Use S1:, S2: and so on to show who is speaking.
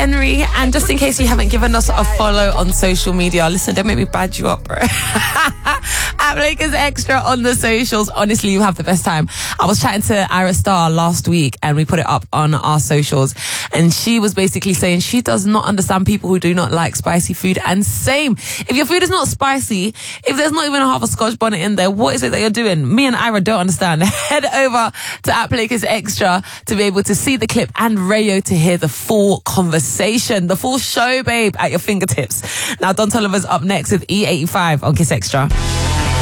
S1: Henry. And just in case you haven't given us a follow on social media, listen, don't make me badge you up, bro. At Lakers Extra on the socials. Honestly, you have the best time. I was chatting to Ira Star last week and we put it up on our socials. And she was basically saying she does not understand people who do not like spicy food. And same, if your food is not spicy, if there's not even half a Scotch bonnet in there, what is it that you're doing? Me and Ira don't understand. Head over to App Lakers Extra to be able to see the clip and Rayo to hear the full conversation, the full show, babe, at your fingertips. Now, Don Toliver's up next with E85 on Kiss Extra.